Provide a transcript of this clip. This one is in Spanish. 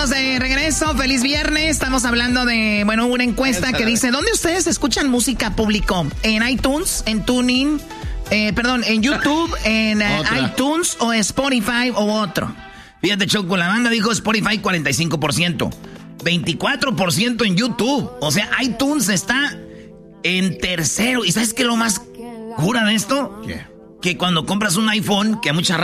Estamos de regreso, feliz viernes. Estamos hablando de, bueno, una encuesta que dice, ¿dónde ustedes escuchan música público? ¿En iTunes, en TuneIn, en YouTube, en iTunes o Spotify o otro? Fíjate, Choco, la banda dijo Spotify 45%, 24% en YouTube. O sea, iTunes está en tercero. ¿Y sabes qué es lo más cura de esto? ¿Qué? Que cuando compras un iPhone, que a mucha